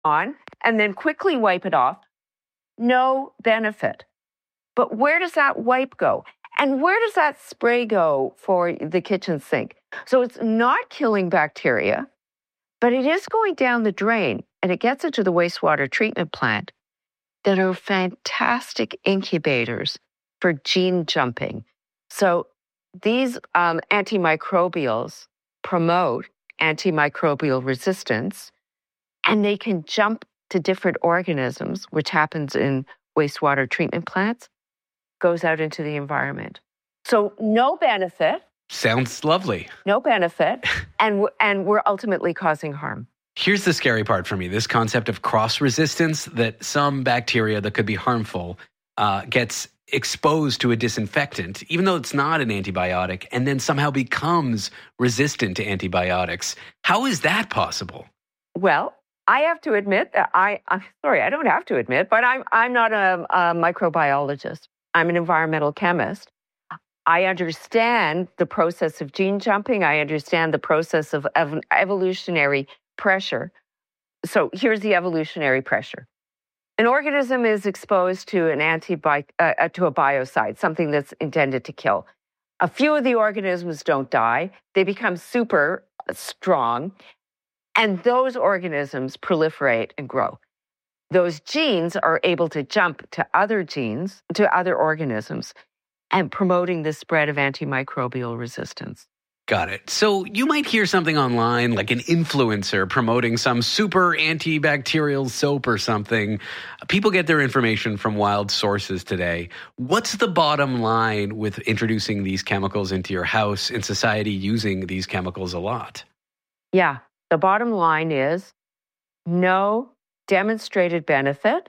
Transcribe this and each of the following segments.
on and then quickly wipe it off. No benefit. But where does that wipe go? And where does that spray go for the kitchen sink? So it's not killing bacteria, but it is going down the drain and it gets into the wastewater treatment plant that are fantastic incubators for gene jumping. So these antimicrobials promote antimicrobial resistance, and they can jump to different organisms, which happens in wastewater treatment plants, goes out into the environment. So no benefit. Sounds lovely. No benefit, and we're ultimately causing harm. Here's the scary part for me, this concept of cross-resistance, that some bacteria that could be harmful gets exposed to a disinfectant, even though it's not an antibiotic, and then somehow becomes resistant to antibiotics. How is that possible? Well, I have to admit that I don't have to admit, but I'm not a microbiologist. I'm an environmental chemist. I understand the process of gene jumping. I understand the process of evolutionary pressure. So here's the evolutionary pressure. An organism is exposed to to a biocide, something that's intended to kill. A few of the organisms don't die. They become super strong, and those organisms proliferate and grow. Those genes are able to jump to other genes, to other organisms, and promoting the spread of antimicrobial resistance. Got it. So you might hear something online like an influencer promoting some super antibacterial soap or something. People get their information from wild sources today. What's the bottom line with introducing these chemicals into your house in society using these chemicals a lot? Yeah, the bottom line is no demonstrated benefit,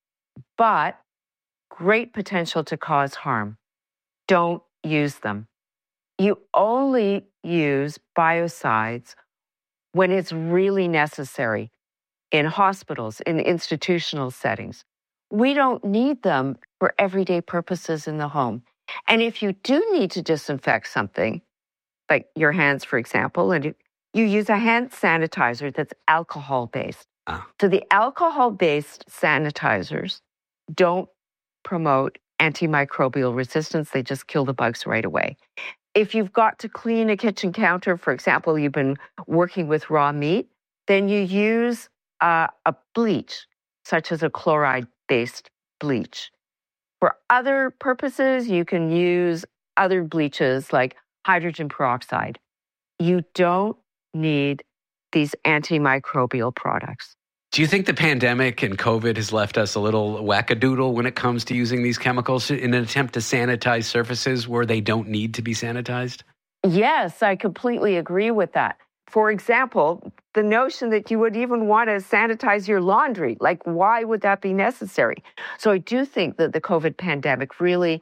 but great potential to cause harm. Don't use them. You only use biocides when it's really necessary in hospitals, in institutional settings. We don't need them for everyday purposes in the home. And if you do need to disinfect something, like your hands, for example, and you use a hand sanitizer that's alcohol-based. So the alcohol-based sanitizers don't promote antimicrobial resistance. They just kill the bugs right away. If you've got to clean a kitchen counter, for example, you've been working with raw meat, then you use a bleach, such as a chloride-based bleach. For other purposes, you can use other bleaches like hydrogen peroxide. You don't need these antimicrobial products. Do you think the pandemic and COVID has left us a little wackadoodle when it comes to using these chemicals in an attempt to sanitize surfaces where they don't need to be sanitized? Yes, I completely agree with that. For example, the notion that you would even want to sanitize your laundry, like why would that be necessary? So I do think that the COVID pandemic really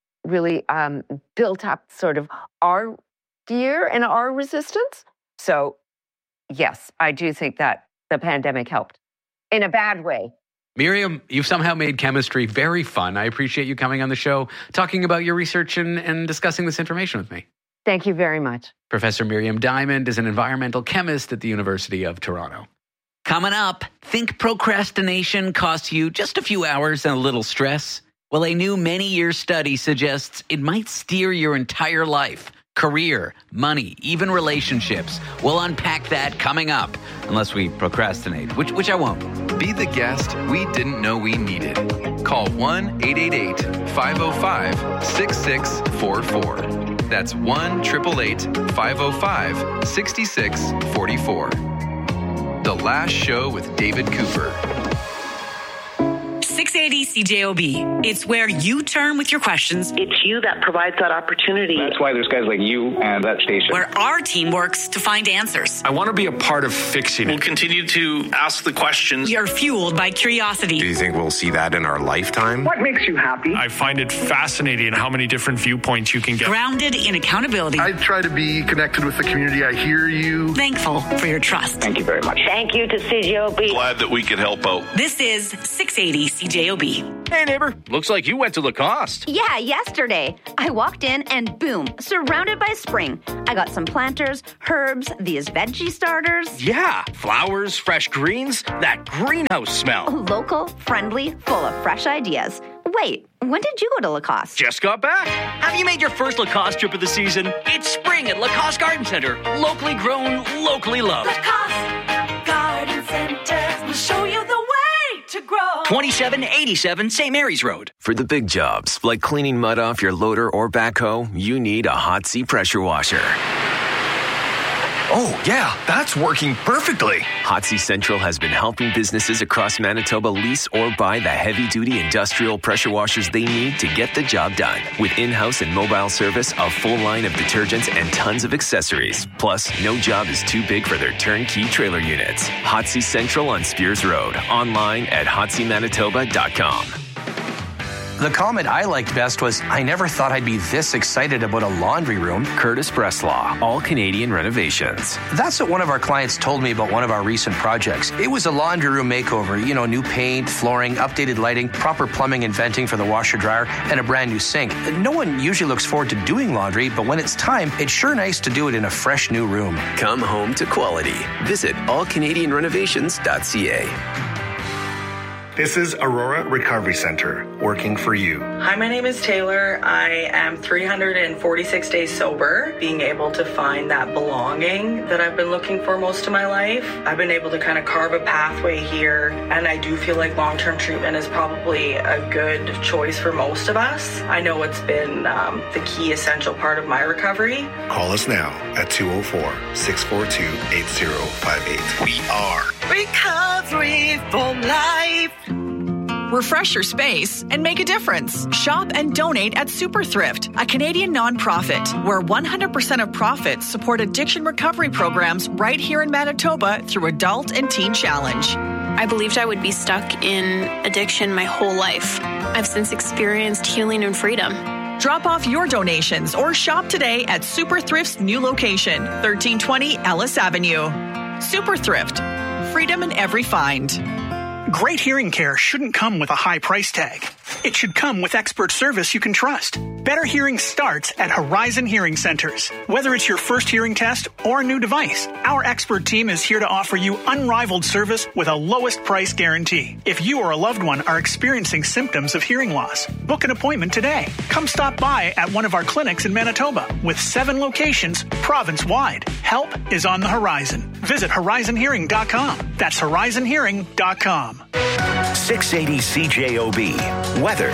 built up sort of our fear and our resistance. So yes, I do think that the pandemic helped in a bad way. Miriam, you've somehow made chemistry very fun. I appreciate you coming on the show, talking about your research and discussing this information with me. Thank you very much. Professor Miriam Diamond is an environmental chemist at the University of Toronto. Coming up, think procrastination costs you just a few hours and a little stress? Well, a new many-year study suggests it might steer your entire life. Career, money, even relationships. We'll unpack that coming up, unless we procrastinate, which I won't. Be the guest we didn't know we needed. Call 1-888-505-6644. That's 1-888-505-6644. The Last Show with David Cooper. 680 CJOB. It's where you turn with your questions. It's you that provides that opportunity. That's why there's guys like you and that station. Where our team works to find answers. I want to be a part of fixing it. We'll continue to ask the questions. We are fueled by curiosity. Do you think we'll see that in our lifetime? What makes you happy? I find it fascinating how many different viewpoints you can get. Grounded in accountability. I try to be connected with the community. I hear you. Thankful for your trust. Thank you very much. Thank you to CJOB. Glad that we could help out. This is 680 CJOB. CJOB. Hey, neighbor. Looks like you went to Lacoste. Yeah, yesterday. I walked in and boom, surrounded by spring. I got some planters, herbs, these veggie starters. Yeah, flowers, fresh greens, that greenhouse smell. Local, friendly, full of fresh ideas. Wait, when did you go to Lacoste? Just got back. Have you made your first Lacoste trip of the season? It's spring at Lacoste Garden Center. Locally grown, locally loved. Lacoste Garden Center will show you the way to grow. 2787 St. Mary's Road. For the big jobs, like cleaning mud off your loader or backhoe, you need a Hot Sea pressure washer. Oh, yeah, that's working perfectly. Hot Sea Central has been helping businesses across Manitoba lease or buy the heavy-duty industrial pressure washers they need to get the job done. With in-house and mobile service, a full line of detergents, and tons of accessories. Plus, no job is too big for their turnkey trailer units. Hot Sea Central on Spears Road. Online at hotseamanitoba.com. The comment I liked best was, I never thought I'd be this excited about a laundry room. Curtis Breslaw, All Canadian Renovations. That's what one of our clients told me about one of our recent projects. It was a laundry room makeover. You know, new paint, flooring, updated lighting, proper plumbing and venting for the washer dryer, and a brand new sink. No one usually looks forward to doing laundry, but when it's time, it's sure nice to do it in a fresh new room. Come home to quality. Visit allcanadianrenovations.ca. This is Aurora Recovery Center, working for you. Hi, my name is Taylor. I am 346 days sober, being able to find that belonging that I've been looking for most of my life. I've been able to kind of carve a pathway here, and I do feel like long-term treatment is probably a good choice for most of us. I know it's been the key essential part of my recovery. Call us now at 204-642-8058. We are Recovery for Life. Refresh your space and make a difference. Shop and donate at Super Thrift, a Canadian nonprofit where 100% of profits support addiction recovery programs right here in Manitoba through Adult and Teen Challenge. I believed I would be stuck in addiction my whole life. I've since experienced healing and freedom. Drop off your donations or shop today at Super Thrift's new location, 1320 Ellis Avenue. Super Thrift, freedom in every find. Great hearing care shouldn't come with a high price tag. It should come with expert service you can trust. Better hearing starts at Horizon Hearing Centers. Whether it's your first hearing test or a new device, our expert team is here to offer you unrivaled service with a lowest price guarantee. If you or a loved one are experiencing symptoms of hearing loss, book an appointment today. Come stop by at one of our clinics in Manitoba with 7 locations province-wide. Help is on the horizon. Visit horizonhearing.com. That's horizonhearing.com. 680 CJOB. Weather.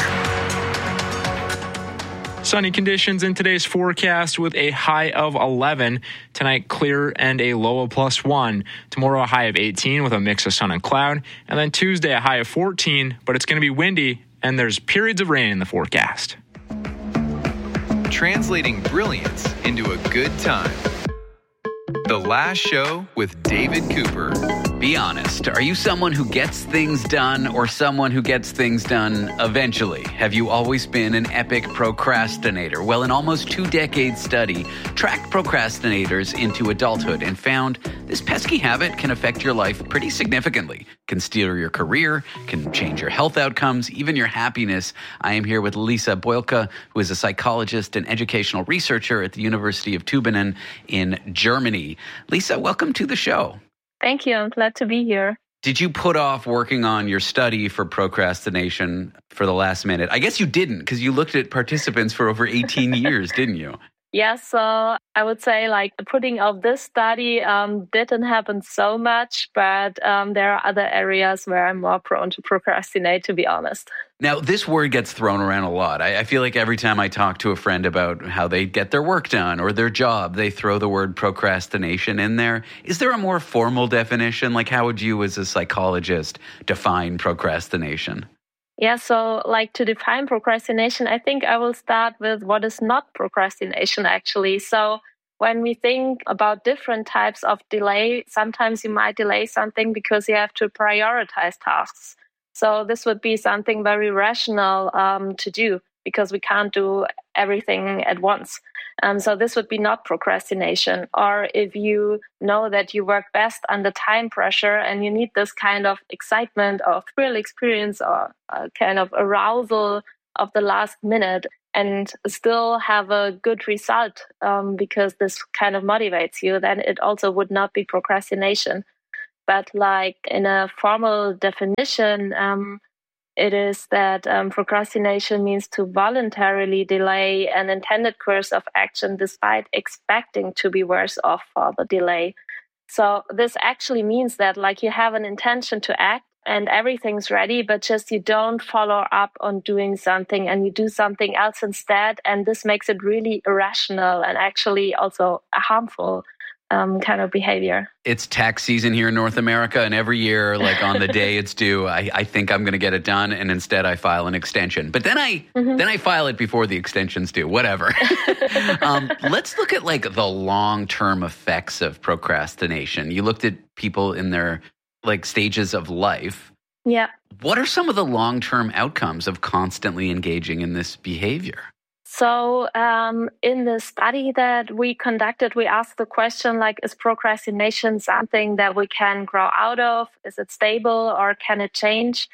Sunny conditions in today's forecast with a high of 11. Tonight, clear and a low of +1. Tomorrow, a high of 18 with a mix of sun and cloud. And then Tuesday, a high of 14, but it's going to be windy and there's periods of rain in the forecast. Translating brilliance into a good time. The Last Show with David Cooper. Be honest. Are you someone who gets things done or someone who gets things done eventually? Have you always been an epic procrastinator? Well, an almost 2-decade study tracked procrastinators into adulthood and found this pesky habit can affect your life pretty significantly. Can steal your career, can change your health outcomes, even your happiness. I am here with Lisa Boylka, who is a psychologist and educational researcher at the University of Tübingen in Germany. Lisa, welcome to the show. Thank you. I'm glad to be here. Did you put off working on your study for procrastination for the last minute? I guess you didn't, because you looked at participants for over 18 years, didn't you? Yeah, so I would say the putting of this study didn't happen so much, but there are other areas where I'm more prone to procrastinate, to be honest. Now, this word gets thrown around a lot. I feel like every time I talk to a friend about how they get their work done or their job, they throw the word procrastination in there. Is there a more formal definition? Like, how would you, as a psychologist, define procrastination? Yeah, so to define procrastination, I think I will start with what is not procrastination, actually. So when we think about different types of delay, sometimes you might delay something because you have to prioritize tasks. So this would be something very rational to do. because we can't do everything at once. So this would be not procrastination. Or if you know that you work best under time pressure and you need this kind of excitement or thrill experience or kind of arousal of the last minute and still have a good result because this kind of motivates you, then it also would not be procrastination. But like in a formal definition, it is that procrastination means to voluntarily delay an intended course of action despite expecting to be worse off for the delay. So this actually means that like you have an intention to act and everything's ready, but just you don't follow up on doing something and you do something else instead. And this makes it really irrational and actually also harmful kind of behavior. It's tax season here in North America, and every year, like on the day it's due, I think I'm going to get it done, and instead I file an extension. But then I file it before the extension's due. Whatever. Let's look at like the long-term effects of procrastination. You looked at people in their like stages of life. Yeah. What are some of the long-term outcomes of constantly engaging in this behavior? So in the study that we conducted, we asked the question, like, is procrastination something that we can grow out of? Is it stable or can it change?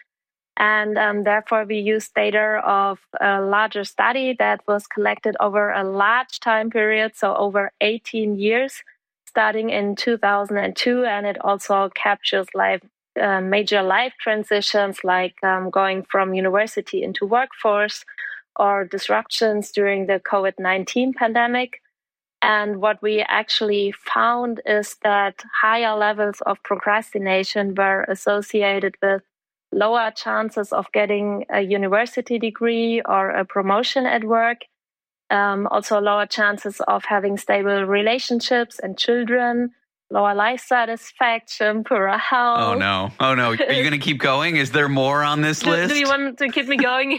And therefore, we used data of a larger study that was collected over a large time period, so over 18 years, starting in 2002. And it also captures major life transitions like going from university into workforce, or disruptions during the COVID-19 pandemic. And what we actually found is that higher levels of procrastination were associated with lower chances of getting a university degree or a promotion at work, also lower chances of having stable relationships and children, lower life satisfaction, poorer health. Oh, no. Are you going to keep going? Is there more on this list? Do you want to keep me going?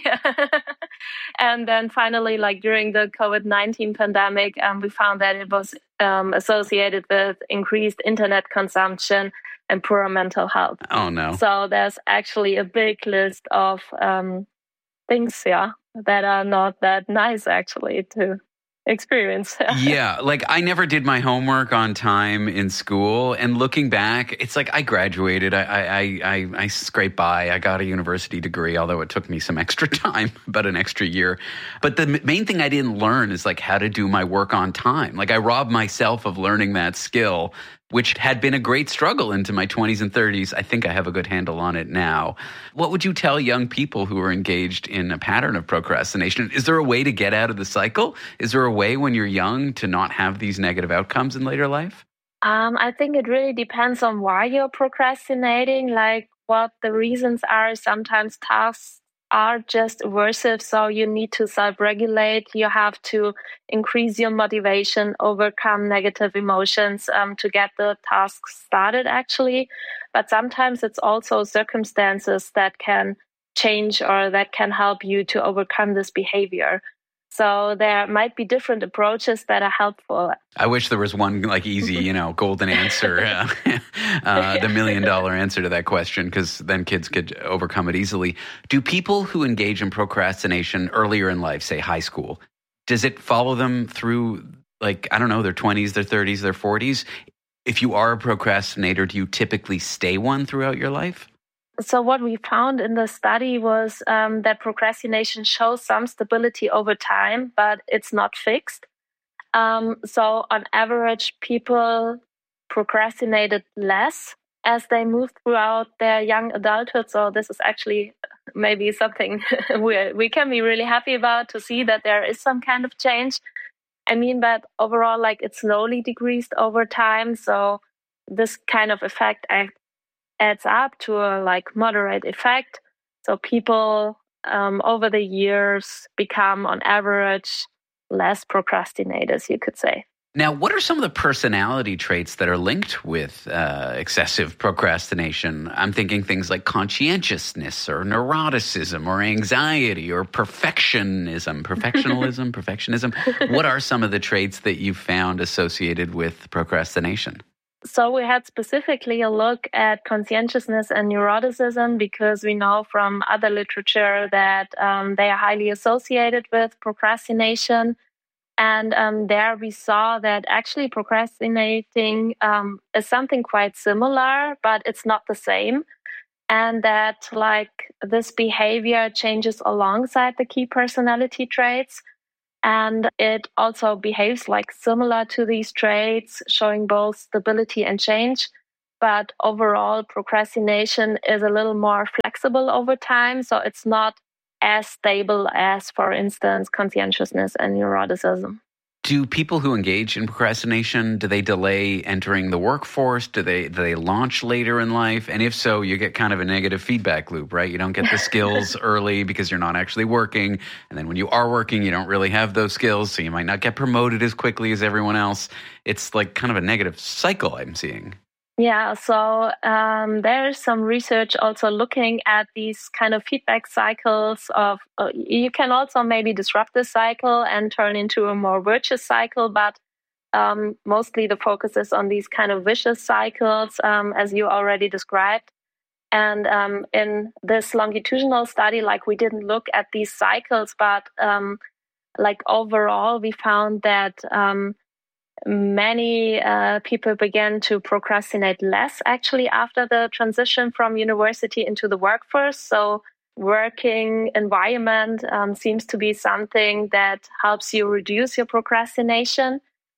And then finally, like during the COVID-19 pandemic, we found that it was associated with increased internet consumption and poorer mental health. Oh, no. So there's actually a big list of things, that are not that nice, actually, to experience. Yeah, like I never did my homework on time in school, and looking back, it's like I graduated, I scraped by, I got a university degree, although it took me some extra time, about an extra year. But the main thing I didn't learn is like how to do my work on time. Like I robbed myself of learning that skill, which had been a great struggle into my 20s and 30s. I think I have a good handle on it now. What would you tell young people who are engaged in a pattern of procrastination? Is there a way to get out of the cycle? Is there a way when you're young to not have these negative outcomes in later life? I think it really depends on why you're procrastinating, like what the reasons are. Sometimes tasks are just aversive, so you need to self-regulate. You have to increase your motivation, overcome negative emotions to get the tasks started, actually. But sometimes it's also circumstances that can change or that can help you to overcome this behavior. So there might be different approaches that are helpful. I wish there was one like easy, golden answer, the $1 million answer to that question, because then kids could overcome it easily. Do people who engage in procrastination earlier in life, say high school, does it follow them through, like, I don't know, their 20s, their 30s, their 40s? If you are a procrastinator, do you typically stay one throughout your life? So what we found in the study was that procrastination shows some stability over time, but it's not fixed. So on average, people procrastinated less as they moved throughout their young adulthood. So this is actually maybe something we can be really happy about, to see that there is some kind of change. I mean, but overall, like, it slowly decreased over time. So this kind of effect adds up to a moderate effect. So people over the years become on average less procrastinators, you could say. Now, what are some of the personality traits that are linked with excessive procrastination? I'm thinking things like conscientiousness or neuroticism or anxiety or perfectionism. Perfectionism. What are some of the traits that you've found associated with procrastination? So we had specifically a look at conscientiousness and neuroticism because we know from other literature that they are highly associated with procrastination. And there we saw that actually procrastinating is something quite similar, but it's not the same. And that this behavior changes alongside the key personality traits. And it also behaves similar to these traits, showing both stability and change. But overall, procrastination is a little more flexible over time. So it's not as stable as, for instance, conscientiousness and neuroticism. Do people who engage in procrastination, do they delay entering the workforce? Do they launch later in life? And if so, you get kind of a negative feedback loop, right? You don't get the skills early because you're not actually working. And then when you are working, you don't really have those skills. So you might not get promoted as quickly as everyone else. It's kind of a negative cycle I'm seeing. Yeah, so there's some research also looking at these kind of feedback cycles of, you can also maybe disrupt this cycle and turn into a more virtuous cycle, but mostly the focus is on these kind of vicious cycles, as you already described. And in this longitudinal study, we didn't look at these cycles, but overall, we found that many people began to procrastinate less actually after the transition from university into the workforce. So working environment seems to be something that helps you reduce your procrastination.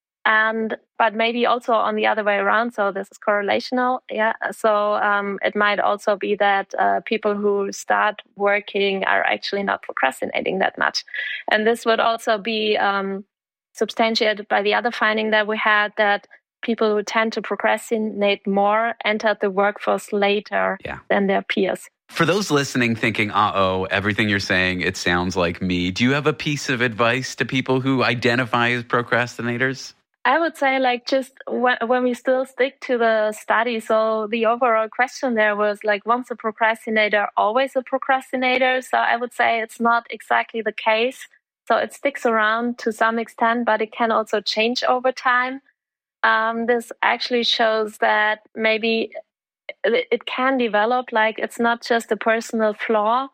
But maybe also on the other way around. So this is correlational. Yeah. So it might also be that people who start working are actually not procrastinating that much. And this would also be substantiated by the other finding that we had, that people who tend to procrastinate more entered the workforce later than their peers. For those listening thinking, everything you're saying, it sounds like me. Do you have a piece of advice to people who identify as procrastinators? I would say just when we still stick to the study, so the overall question there was once a procrastinator, always a procrastinator. So I would say it's not exactly the case. So it sticks around to some extent, but it can also change over time. This actually shows that maybe it can develop, it's not just a personal flaw.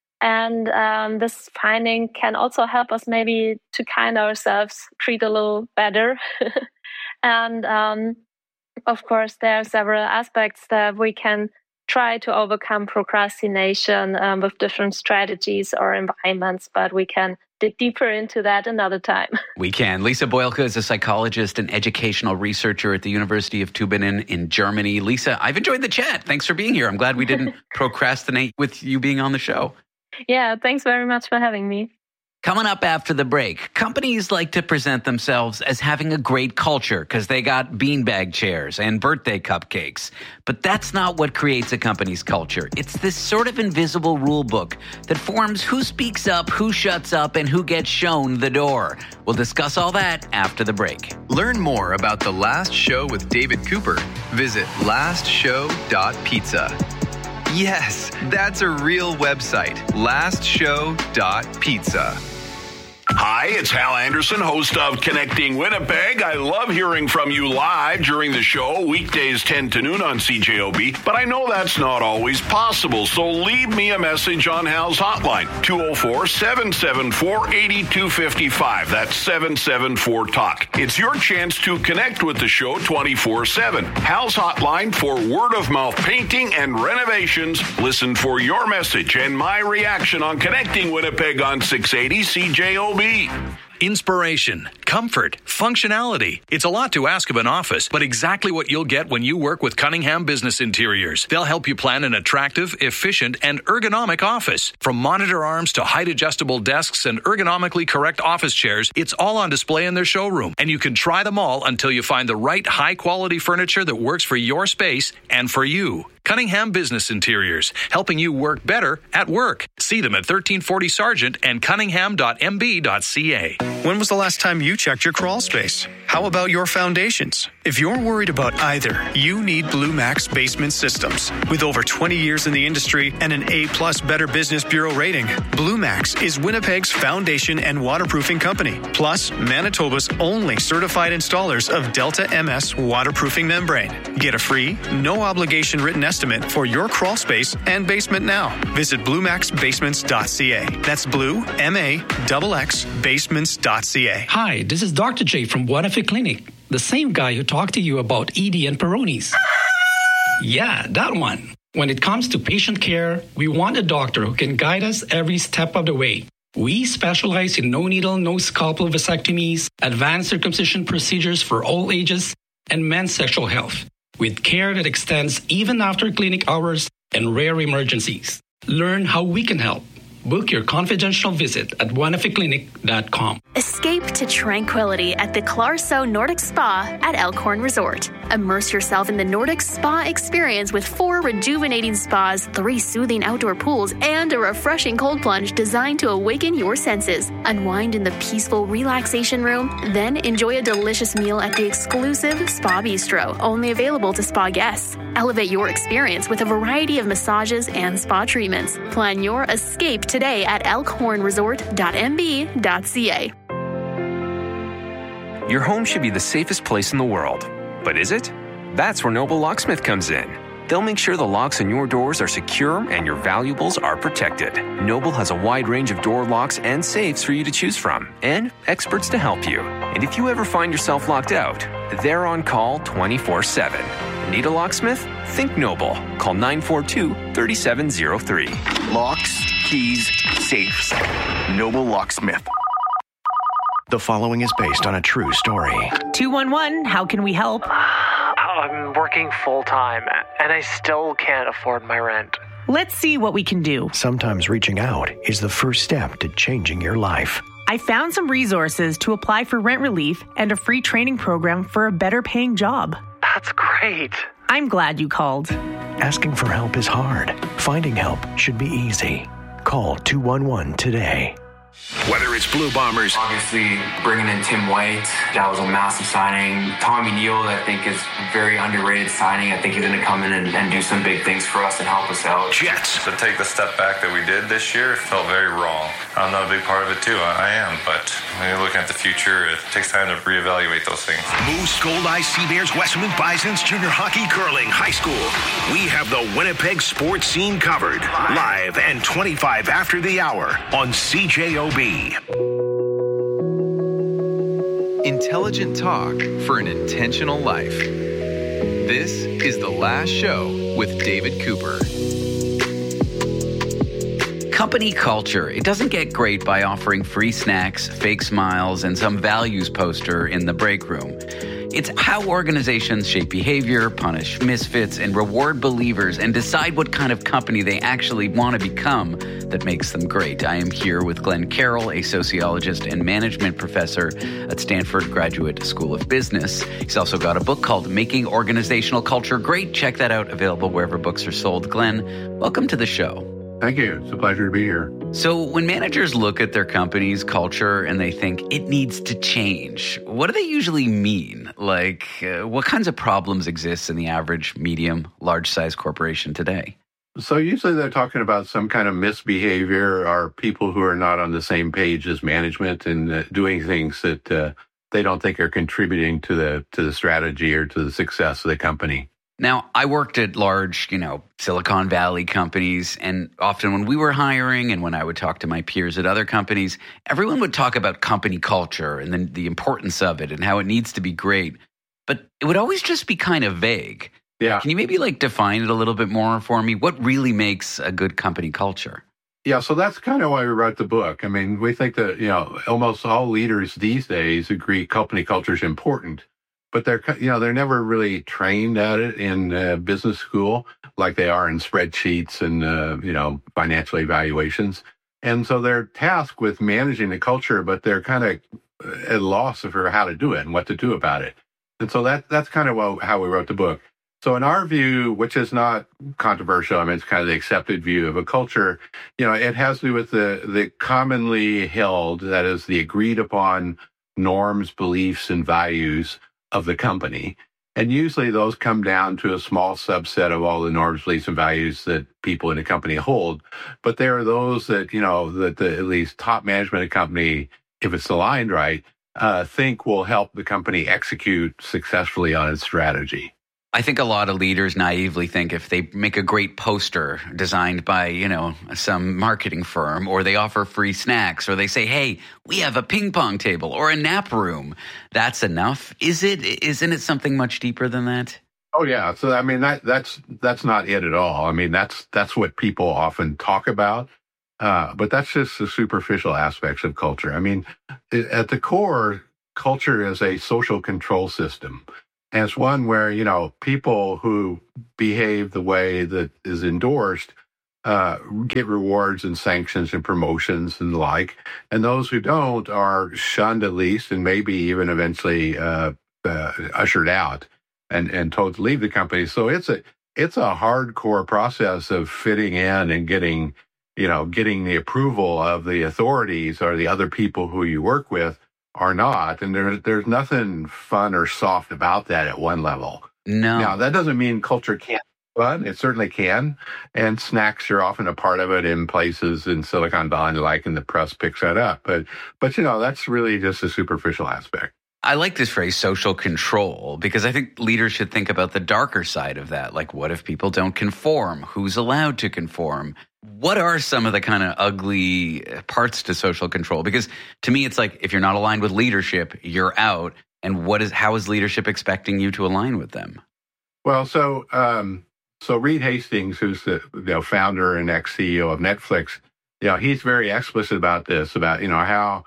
And this finding can also help us maybe to kind ourselves treat a little better. And of course, there are several aspects that we can try to overcome procrastination with different strategies or environments, but we can dig deeper into that another time. We can. Lisa Boylka is a psychologist and educational researcher at the University of Tübingen in Germany. Lisa, I've enjoyed the chat. Thanks for being here. I'm glad we didn't procrastinate with you being on the show. Yeah, thanks very much for having me. Coming up after the break, companies like to present themselves as having a great culture because they got beanbag chairs and birthday cupcakes. But that's not what creates a company's culture. It's this sort of invisible rule book that forms who speaks up, who shuts up, and who gets shown the door. We'll discuss all that after the break. Learn more about The Last Show with David Cooper. Visit lastshow.pizza. Yes, that's a real website. lastshow.pizza. Hi, it's Hal Anderson, host of Connecting Winnipeg. I love hearing from you live during the show, weekdays 10 to noon on CJOB, but I know that's not always possible, so leave me a message on Hal's hotline, 204-774-8255. That's 774-TALK. It's your chance to connect with the show 24/7. Hal's hotline for word-of-mouth painting and renovations. Listen for your message and my reaction on Connecting Winnipeg on 680 CJOB. Inspiration, comfort, functionality. It's a lot to ask of an office, but exactly what you'll get when you work with Cunningham Business Interiors. They'll help you plan an attractive, efficient, and ergonomic office. From monitor arms to height-adjustable desks and ergonomically correct office chairs, it's all on display in their showroom, and you can try them all until you find the right high-quality furniture that works for your space and for you. Cunningham Business Interiors, helping you work better at work. See them at 1340 Sargent and cunningham.mb.ca. When was the last time you checked your crawl space? How about your foundations? If you're worried about either, you need Blue Max Basement Systems. With over 20 years in the industry and an A+ Better Business Bureau rating, Blue Max is Winnipeg's foundation and waterproofing company, plus Manitoba's only certified installers of Delta MS waterproofing membrane. Get a free, no-obligation written estimate for your crawl space and basement now. Visit bluemaxbasements.ca. That's Blue, M-A-X-X, basements.ca. Hi, this is Dr. J from Buenafe Clinic, the same guy who talked to you about ED and Peyronie's. Yeah, that one. When it comes to patient care, we want a doctor who can guide us every step of the way. We specialize in no needle, no scalpel vasectomies, advanced circumcision procedures for all ages, and men's sexual health, with care that extends even after clinic hours and rare emergencies. Learn how we can help. Book your confidential visit at buenafeclinic.com. Escape to tranquility at the Clarso Nordic Spa at Elkhorn Resort. Immerse yourself in the Nordic Spa experience with 4 rejuvenating spas, 3 soothing outdoor pools, and a refreshing cold plunge designed to awaken your senses. Unwind in the peaceful relaxation room, then enjoy a delicious meal at the exclusive Spa Bistro, only available to spa guests. Elevate your experience with a variety of massages and spa treatments. Plan your escape today at elkhornresort.mb.ca. Your home should be the safest place in the world. But is it? That's where Noble Locksmith comes in. They'll make sure the locks on your doors are secure and your valuables are protected. Noble has a wide range of door locks and safes for you to choose from, and experts to help you. And if you ever find yourself locked out, they're on call 24/7. Need a locksmith? Think Noble. Call 942-3703. Locks, keys, safes. Noble Locksmith. The following is based on a true story. 211, how can we help? I'm working full-time, and I still can't afford my rent. Let's see what we can do. Sometimes reaching out is the first step to changing your life. I found some resources to apply for rent relief and a free training program for a better paying job. That's great. I'm glad you called. Asking for help is hard. Finding help should be easy. Call 211 today. Whether it's Blue Bombers, obviously bringing in Tim White, that was a massive signing. Tommy Neal, I think, is a very underrated signing. I think he's going to come in and do some big things for us and help us out. Jets. To take the step back that we did this year felt very wrong. I'm not a big part of it too. I am, but when you're looking at the future, it takes time to reevaluate those things. Moose, Gold Eyes, Sea Bears, Westman Bisons, junior hockey, curling, high school. We have the Winnipeg sports scene covered. Live and 25 after the hour on CJOB. Intelligent talk for an intentional life. This is The Last Show with David Cooper. Company culture. It doesn't get great by offering free snacks, fake smiles, and some values poster in the break room. It's how organizations shape behavior, punish misfits, and reward believers and decide what kind of company they actually want to become that makes them great. I am here with Glenn Carroll, a sociologist and management professor at Stanford Graduate School of Business. He's also got a book called Making Organizational Culture Great. Check that out, available wherever books are sold. Glenn, welcome to the show. Thank you. It's a pleasure to be here. So when managers look at their company's culture and they think it needs to change, what do they usually mean? Like, what kinds of problems exist in the average, medium, large-size corporation today? So usually they're talking about some kind of misbehavior or people who are not on the same page as management and doing things that they don't think are contributing to the strategy or to the success of the company. Now, I worked at large, Silicon Valley companies, and often when we were hiring and when I would talk to my peers at other companies, everyone would talk about company culture and then the importance of it and how it needs to be great. But it would always just be kind of vague. Yeah. Can you maybe define it a little bit more for me? What really makes a good company culture? Yeah, so that's kind of why we wrote the book. I mean, we think that, almost all leaders these days agree company culture is important. But they're never really trained at it in business school like they are in spreadsheets and, financial evaluations. And so they're tasked with managing the culture, but they're kind of at a loss for how to do it and what to do about it. And so that's kind of how we wrote the book. So in our view, which is not controversial, I mean, it's kind of the accepted view of a culture, it has to do with the commonly held, that is the agreed upon norms, beliefs, and values of the company. And usually those come down to a small subset of all the norms, beliefs, and values that people in a company hold. But there are those that, that the at least top management of the company, if it's aligned right, think will help the company execute successfully on its strategy. I think a lot of leaders naively think if they make a great poster designed by, some marketing firm, or they offer free snacks, or they say, hey, we have a ping pong table or a nap room, that's enough. Isn't it something much deeper than that? Oh, yeah. So, I mean, that's not it at all. I mean, that's what people often talk about. But that's just the superficial aspects of culture. I mean, at the core, culture is a social control system. And it's one where, people who behave the way that is endorsed get rewards and sanctions and promotions and the like. And those who don't are shunned at least, and maybe even eventually ushered out and told to leave the company. So it's a hardcore process of fitting in and getting the approval of the authorities or the other people who you work with or not. And there's nothing fun or soft about that at one level. No. Now, that doesn't mean culture can't be fun. It certainly can. And snacks are often a part of it in places in Silicon Valley, and the press picks that up. But that's really just a superficial aspect. I like this phrase, social control, because I think leaders should think about the darker side of that. Like, what if people don't conform? Who's allowed to conform? What are some of the kind of ugly parts to social control? Because to me, it's like, if you're not aligned with leadership, you're out. And how is leadership expecting you to align with them? Well, so Reed Hastings, who's the founder and ex-CEO of Netflix, he's very explicit about this, about, how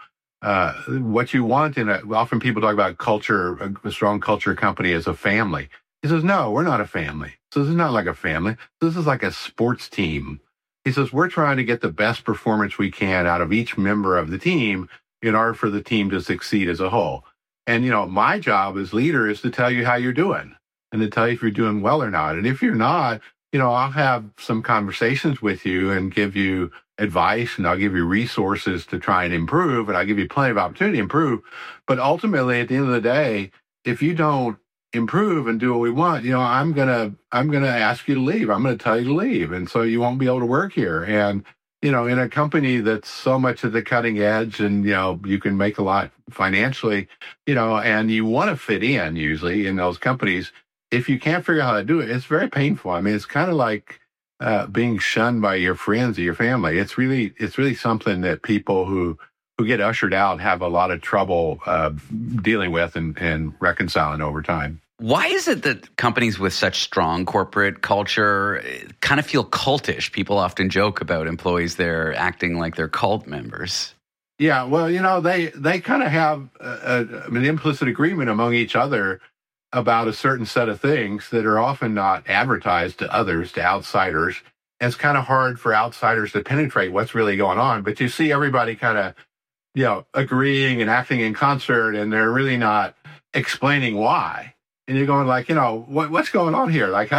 what you want often people talk about culture, a strong culture company as a family. He says, no, we're not a family. So this is not like a family. This is like a sports team. He says, we're trying to get the best performance we can out of each member of the team in order for the team to succeed as a whole. And, my job as leader is to tell you how you're doing and to tell you if you're doing well or not. And if you're not, I'll have some conversations with you and give you advice, and I'll give you resources to try and improve, and I'll give you plenty of opportunity to improve. But ultimately, at the end of the day, if you don't improve and do what we want, I'm gonna ask you to leave. I'm gonna tell you to leave, and so you won't be able to work here. And in a company that's so much at the cutting edge, and you can make a lot financially, and you want to fit in usually in those companies. If you can't figure out how to do it, it's very painful. I mean, it's kind of like being shunned by your friends or your family. It's really something that people who get ushered out have a lot of trouble dealing with and reconciling over time. Why is it that companies with such strong corporate culture kind of feel cultish? People often joke about employees there acting like they're cult members. Yeah, well, they kind of have an implicit agreement among each other about a certain set of things that are often not advertised to others, to outsiders. And it's kind of hard for outsiders to penetrate what's really going on. But you see everybody kind of, agreeing and acting in concert, and they're really not explaining why. And you're going like, what's going on here? Like,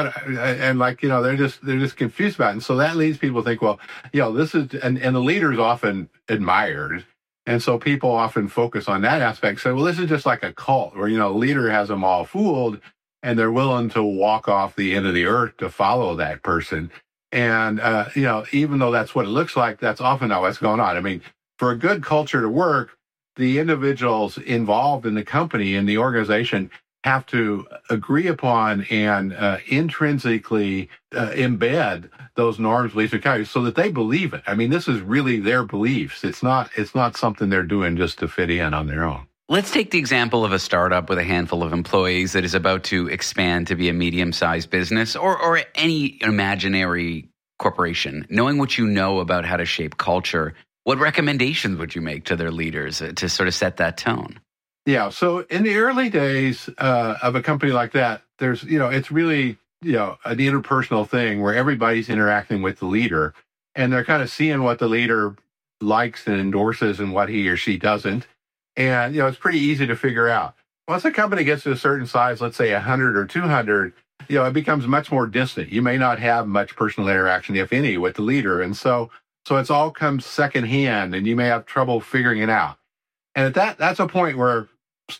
they're just confused about it. And so that leads people to think, well, this is, and the leader's often admired. And so people often focus on that aspect. So, well, this is just like a cult where, the leader has them all fooled and they're willing to walk off the end of the earth to follow that person. And, even though that's what it looks like, that's often not what's going on. I mean, for a good culture to work, the individuals involved in the company and the organization have to agree upon and intrinsically embed those norms, beliefs, and values so that they believe it. I mean, this is really their beliefs. It's not something they're doing just to fit in on their own. Let's take the example of a startup with a handful of employees that is about to expand to be a medium-sized business or any imaginary corporation. Knowing what you know about how to shape culture, what recommendations would you make to their leaders to sort of set that tone? Yeah. So in the early days of a company like that, there's, it's really, an interpersonal thing where everybody's interacting with the leader and they're kind of seeing what the leader likes and endorses and what he or she doesn't. And, it's pretty easy to figure out. Once a company gets to a certain size, let's say 100 or 200, it becomes much more distant. You may not have much personal interaction, if any, with the leader. And so it's all comes secondhand and you may have trouble figuring it out. And that's a point where,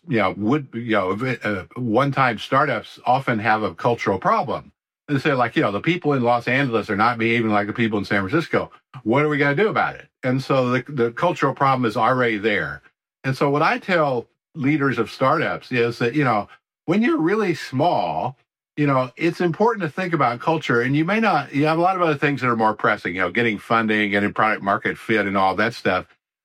one-time startups often have a cultural problem. They say, like, the people in Los Angeles are not behaving like the people in San Francisco. What are we going to do about it? And so the cultural problem is already there. And so what I tell leaders of startups is that, when you're really small, it's important to think about culture. And you have a lot of other things that are more pressing, getting funding, getting product market fit and all that stuff.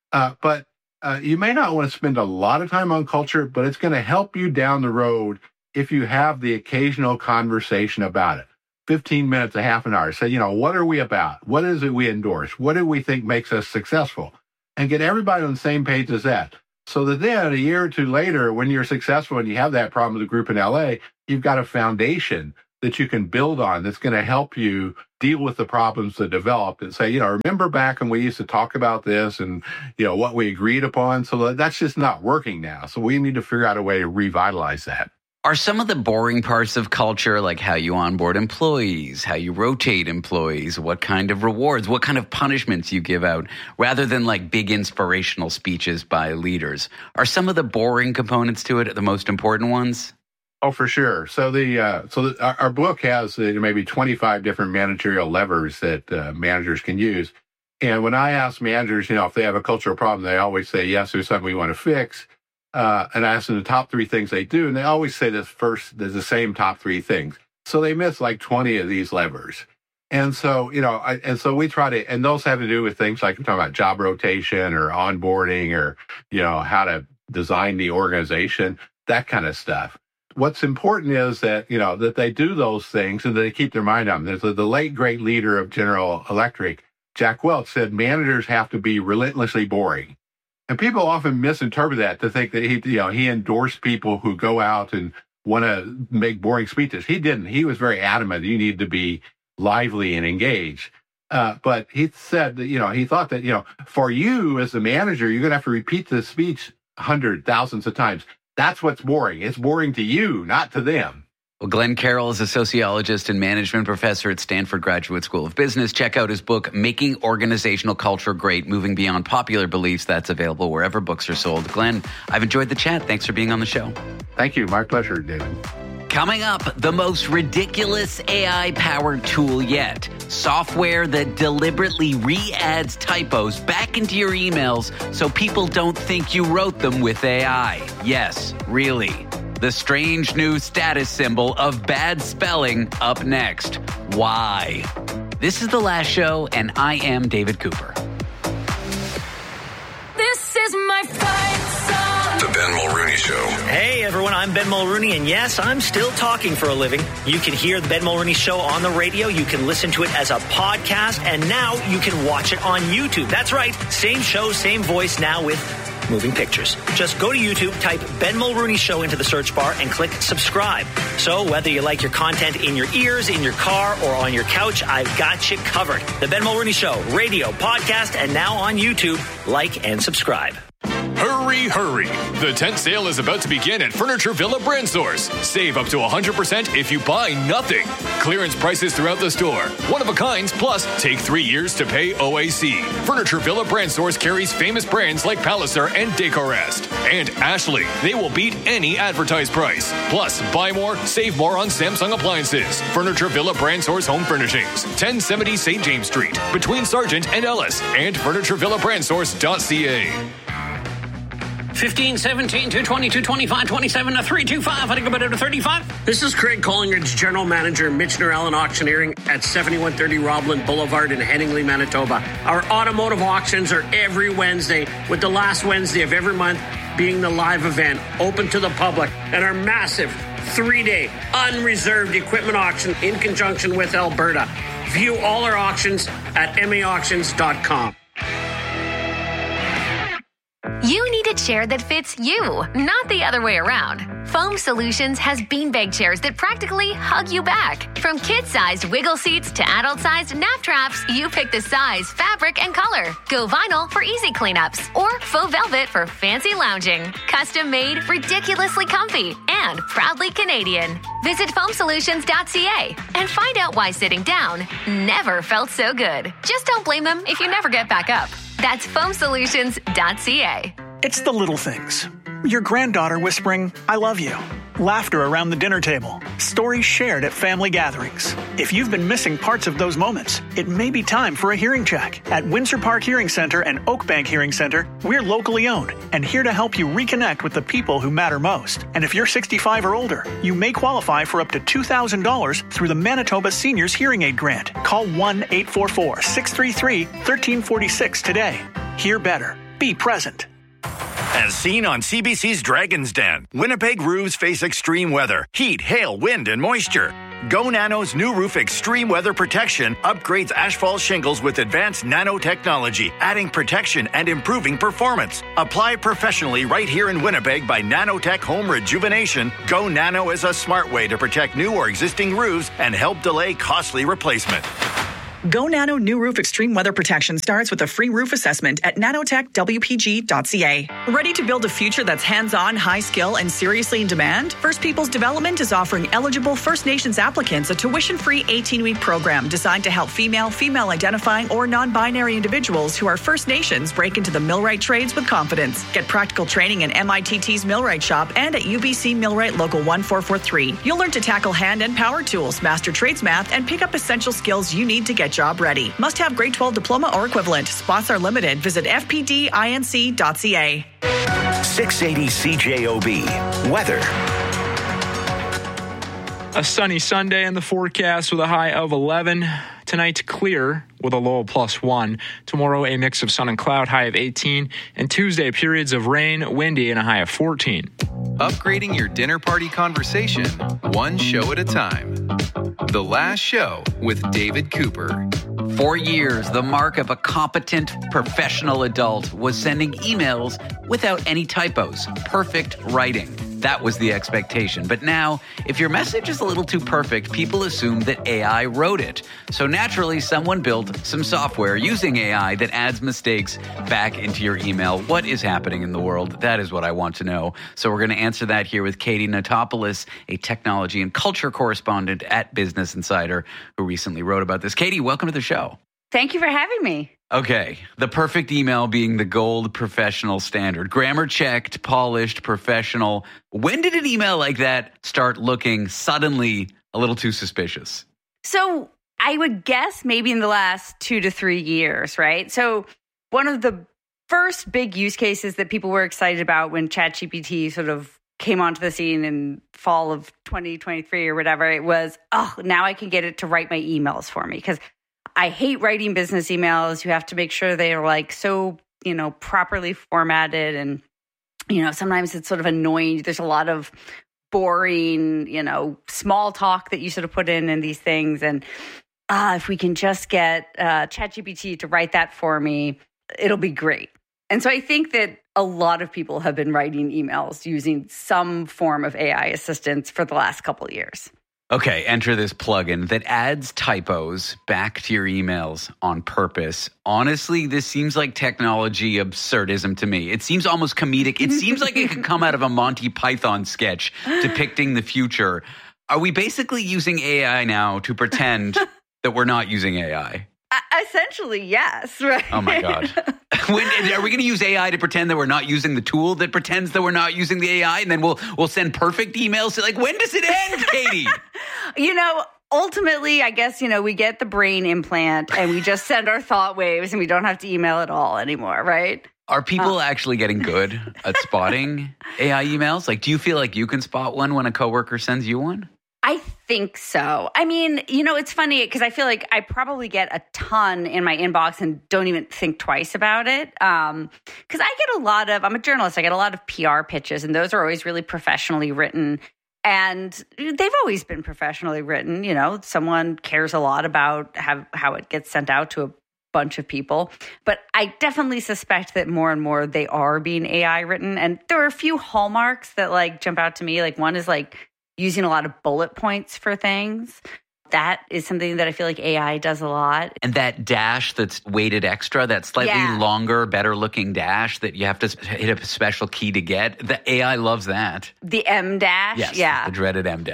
But you may not want to spend a lot of time on culture, but it's going to help you down the road if you have the occasional conversation about it. 15 minutes, a half an hour. Say, what are we about? What is it we endorse? What do we think makes us successful? And get everybody on the same page as that. So that then a year or two later, when you're successful and you have that problem with a group in LA, you've got a foundation that you can build on that's going to help you deal with the problems that developed and say, remember back when we used to talk about this and, what we agreed upon? So that's just not working now. So we need to figure out a way to revitalize that. Are some of the boring parts of culture, like how you onboard employees, how you rotate employees, what kind of rewards, what kind of punishments you give out, rather than like big inspirational speeches by leaders? Are some of the boring components to it the most important ones? Oh, for sure. So our book has maybe 25 different managerial levers that managers can use. And when I ask managers, if they have a cultural problem, they always say, yes, there's something we want to fix. And I ask them the top 3 things they do, and they always say this first, there's the same top 3 things. So they miss like 20 of these levers. And so, so we try to, and those have to do with things like we're talking about job rotation or onboarding or, how to design the organization, that kind of stuff. What's important is that, that they do those things and that they keep their mind on them. There's the late great leader of General Electric, Jack Welch, said managers have to be relentlessly boring. And people often misinterpret that to think that he endorsed people who go out and want to make boring speeches. He didn't. He was very adamant you need to be lively and engaged. But he said that, he thought that, for you as the manager, you're going to have to repeat the speech thousands of times. That's what's boring. It's boring to you, not to them. Well, Glenn Carroll is a sociologist and management professor at Stanford Graduate School of Business. Check out his book, Making Organizational Culture Great, Moving Beyond Popular Beliefs. That's available wherever books are sold. Glenn, I've enjoyed the chat. Thanks for being on the show. Thank you. My pleasure, David. Coming up, the most ridiculous AI-powered tool yet. Software that deliberately re-adds typos back into your emails so people don't think you wrote them with AI. Yes, really. The strange new status symbol of bad spelling up next. Why? This is The Last Show, and I am David Cooper. This is my fight song. The Ben Mulrooney Show. Hey, everyone, I'm Ben Mulrooney, and yes, I'm still talking for a living. You can hear the Ben Mulrooney Show on the radio. You can listen to it as a podcast, and now you can watch it on YouTube. That's right. Same show, same voice, now with moving pictures. Just go to YouTube, type Ben Mulrooney Show into the search bar, and click subscribe. So whether you like your content in your ears, in your car, or on your couch, I've got you covered. The Ben Mulrooney Show, radio, podcast, and now on YouTube. Like and subscribe. Hurry, hurry. The tent sale is about to begin at Furniture Villa Brand Source. Save up to 100% if you buy nothing. Clearance prices throughout the store. One of a kinds, plus take 3 years to pay OAC. Furniture Villa Brand Source carries famous brands like Palliser and Decorest. And Ashley. They will beat any advertised price. Plus, buy more, save more on Samsung appliances. Furniture Villa Brand Source Home Furnishings. 1070 St. James Street. Between Sargent and Ellis. And FurnitureVillaBrandSource.ca. 15, 17, 220, 225, 27, 325. I think about it to 35. This is Craig Collingridge, General Manager, Michener Allen Auctioneering at 7130 Roblin Boulevard in Headingley, Manitoba. Our automotive auctions are every Wednesday, with the last Wednesday of every month being the live event, open to the public, and our massive 3-day unreserved equipment auction in conjunction with Alberta. View all our auctions at maauctions.com. You need a chair that fits you, not the other way around. Foam Solutions has beanbag chairs that practically hug you back. From kid-sized wiggle seats to adult-sized nap traps, you pick the size, fabric, and color. Go vinyl for easy cleanups, or faux velvet for fancy lounging. Custom-made, ridiculously comfy, and proudly Canadian. Visit foamsolutions.ca and find out why sitting down never felt so good. Just don't blame them if you never get back up. That's foamsolutions.ca. It's the little things. Your granddaughter whispering, "I love you." Laughter around the dinner table. Stories shared at family gatherings. If you've been missing parts of those moments, it may be time for a hearing check. At Windsor Park Hearing Center and Oak Bank Hearing Center, we're locally owned and here to help you reconnect with the people who matter most. And if you're 65 or older, you may qualify for up to $2,000 through the Manitoba Seniors Hearing Aid Grant. Call 1-844-633-1346 today. Hear better. Be present. As seen on CBC's Dragon's Den, Winnipeg roofs face extreme weather, heat, hail, wind, and moisture. Go Nano's new roof extreme weather protection upgrades asphalt shingles with advanced nanotechnology, adding protection and improving performance. Apply professionally right here in Winnipeg by Nanotech Home Rejuvenation. Go Nano is a smart way to protect new or existing roofs and help delay costly replacement. Go Nano New Roof Extreme Weather Protection starts with a free roof assessment at nanotechwpg.ca. Ready to build a future that's hands-on, high-skill, and seriously in demand? First Peoples Development is offering eligible First Nations applicants a tuition-free 18-week program designed to help female-identifying, or non-binary individuals who are First Nations break into the millwright trades with confidence. Get practical training in MITT's Millwright Shop and at UBC Millwright Local 1443. You'll learn to tackle hand and power tools, master trades math, and pick up essential skills you need to get job ready. Must have grade 12 diploma or equivalent. Spots are limited. Visit fpdinc.ca. 680 CJOB. Weather. A sunny Sunday in the forecast with a high of 11. Tonight, clear with a low of +1. Tomorrow, a mix of sun and cloud, high of 18. And Tuesday, periods of rain, windy, and a high of 14. Upgrading your dinner party conversation, one show at a time. The Last Show with David Cooper. For years, the mark of a competent professional adult was sending emails without any typos. Perfect writing. That was the expectation. But now, if your message is a little too perfect, people assume that AI wrote it. So naturally, someone built some software using AI that adds mistakes back into your email. What is happening in the world? That is what I want to know. So we're going to answer that here with Katie Notopoulos, a technology and culture correspondent at Business Insider, who recently wrote about this. Katie, welcome to the show. Thank you for having me. Okay, the perfect email being the gold professional standard. Grammar checked, polished, professional. When did an email like that start looking suddenly a little too suspicious? So I would guess maybe in the last 2 to 3 years, right? So one of the first big use cases that people were excited about when ChatGPT sort of came onto the scene in fall of 2023 or whatever, it was, oh, now I can get it to write my emails for me. Because I hate writing business emails. You have to make sure they are like so, properly formatted. And, sometimes it's sort of annoying. There's a lot of boring, small talk that you sort of put in these things. And if we can just get ChatGPT to write that for me, it'll be great. And so I think that a lot of people have been writing emails using some form of AI assistance for the last couple of years. Okay, enter this plugin that adds typos back to your emails on purpose. Honestly, this seems like technology absurdism to me. It seems almost comedic. It seems like it could come out of a Monty Python sketch depicting the future. Are we basically using AI now to pretend that we're not using AI? Essentially, yes. Right? Oh, my God. Are we going to use AI to pretend that we're not using the tool that pretends that we're not using the AI? And then we'll send perfect emails? Like, when does it end, Katie? Ultimately, I guess, we get the brain implant and we just send our thought waves and we don't have to email at all anymore, right? Are people actually getting good at spotting AI emails? Like, do you feel like you can spot one when a coworker sends you one? I think so. I mean, it's funny because I feel like I probably get a ton in my inbox and don't even think twice about it. Because I get I'm a journalist, I get a lot of PR pitches, and those are always really professionally written. And they've always been professionally written. Someone cares a lot about how it gets sent out to a bunch of people. But I definitely suspect that more and more they are being AI written. And there are a few hallmarks that jump out to me. One is using a lot of bullet points for things. That is something that I feel like AI does a lot. And that dash that's weighted extra, that slightly longer, better looking dash that you have to hit a special key to get, the AI loves that. The M dash? Yes, yeah. The dreaded M dash.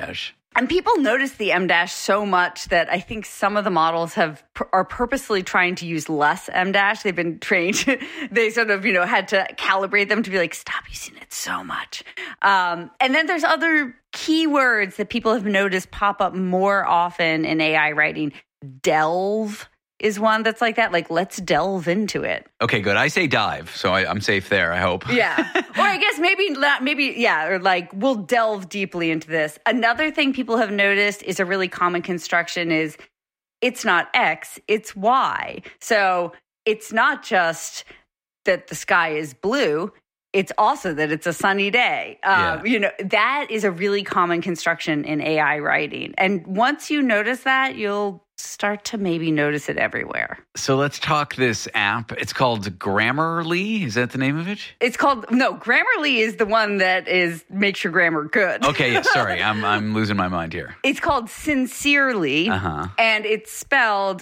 And people notice the M- so much that I think some of the models are purposely trying to use less M-. They've been trained. They sort of, had to calibrate them to be like, stop using it so much. And then there's other keywords that people have noticed pop up more often in AI writing. Delve is one that's like that. Like, let's delve into it. Okay, good. I say dive, so I'm safe there, I hope. Yeah. Or I guess maybe, or like, we'll delve deeply into this. Another thing people have noticed is a really common construction is it's not X, it's Y. So it's not just that the sky is blue, it's also that it's a sunny day. That is a really common construction in AI writing. And once you notice that, you'll start to maybe notice it everywhere. So let's talk this app. It's called Grammarly. Is that the name of it? Grammarly is the one that makes your grammar good. Okay, yeah, sorry. I'm losing my mind here. It's called Sincerely, and it's spelled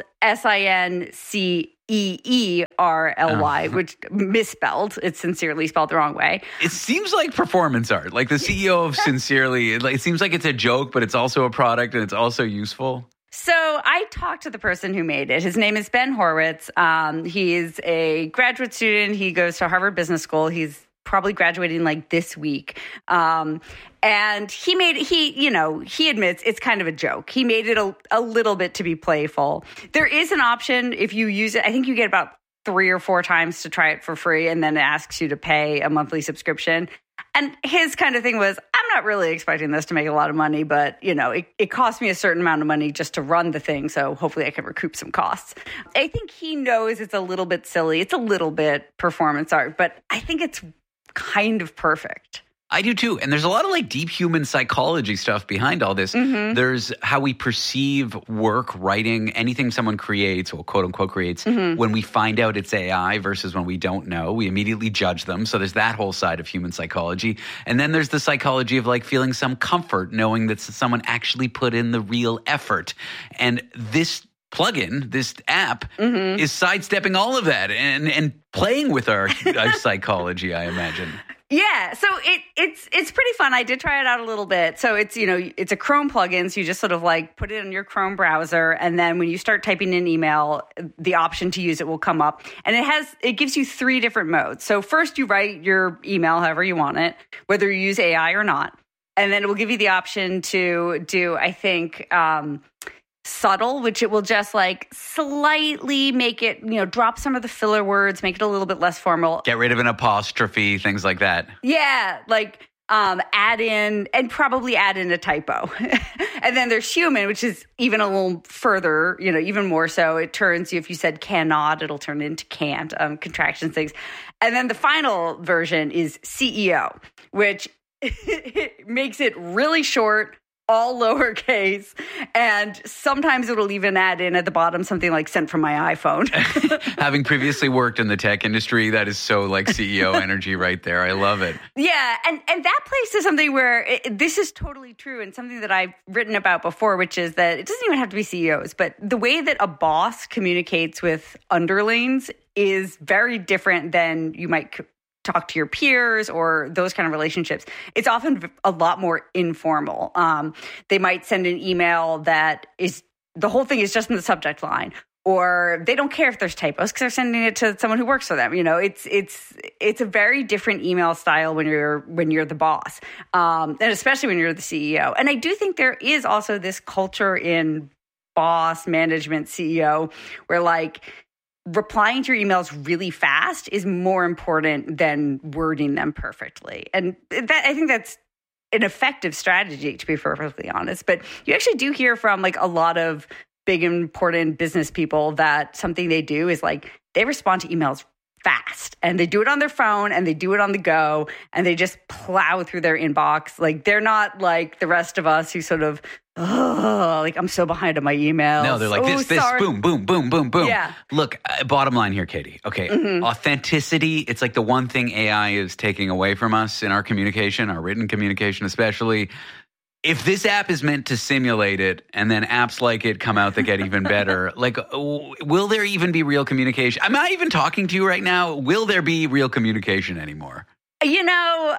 Sinceerly, which misspelled. It's Sincerely spelled the wrong way. It seems like performance art. Like the CEO of Sincerely, it seems like it's a joke, but it's also a product and it's also useful. So I talked to the person who made it. His name is Ben Horowitz. He's a graduate student. He goes to Harvard Business School. He's probably graduating like this week. And he admits it's kind of a joke. He made it a little bit to be playful. There is an option if you use it. I think you get about 3 or 4 times to try it for free, and then it asks you to pay a monthly subscription. And his kind of thing was, I'm not really expecting this to make a lot of money, but, it cost me a certain amount of money just to run the thing. So hopefully I can recoup some costs. I think he knows it's a little bit silly. It's a little bit performance art, but I think it's kind of perfect. I do too. And there's a lot of like deep human psychology stuff behind all this. Mm-hmm. There's how we perceive work, writing, anything someone creates or quote unquote creates when we find out it's AI versus when we don't know. We immediately judge them. So there's that whole side of human psychology. And then there's the psychology of like feeling some comfort knowing that someone actually put in the real effort. And this plugin, this app, is sidestepping all of that and playing with our psychology, I imagine. Yeah, so it's pretty fun. I did try it out a little bit. So it's it's a Chrome plugin, so you just sort of like put it in your Chrome browser, and then when you start typing in email, the option to use it will come up, and it gives you 3 different modes. So first you write your email however you want it, whether you use AI or not, and then it will give you the option to do, I think, subtle, which it will just like slightly make it, drop some of the filler words, make it a little bit less formal. Get rid of an apostrophe, things like that. Yeah, like add in a typo. And then there's human, which is even a little further, even more so. It turns you, if you said cannot, it'll turn into can't, contractions, things. And then the final version is CEO, which makes it really short, all lowercase, and sometimes it'll even add in at the bottom something like sent from my iPhone. Having previously worked in the tech industry, that is so like CEO energy right there. I love it. Yeah, and that plays to something where this is totally true, and something that I've written about before, which is that it doesn't even have to be CEOs, but the way that a boss communicates with underlings is very different than you might talk to your peers or those kind of relationships. It's often a lot more informal. They might send an email that is, the whole thing is just in the subject line, or they don't care if there's typos because they're sending it to someone who works for them. It's a very different email style when you're the boss, and especially when you're the CEO. And I do think there is also this culture in boss management, CEO, where like replying to your emails really fast is more important than wording them perfectly. And I think that's an effective strategy, to be perfectly honest. But you actually do hear from like a lot of big, important business people that something they do is like they respond to emails fast, and they do it on their phone, and they do it on the go, and they just plow through their inbox. Like they're not like the rest of us who sort of, like I'm so behind on my emails. No, they're like this, boom, boom, boom, boom, boom. Yeah. Look, bottom line here, Katie. Okay, authenticity, it's like the one thing AI is taking away from us in our communication, our written communication especially. If this app is meant to simulate it and then apps like it come out that get even better, like, will there even be real communication? Am I even talking to you right now? Will there be real communication anymore?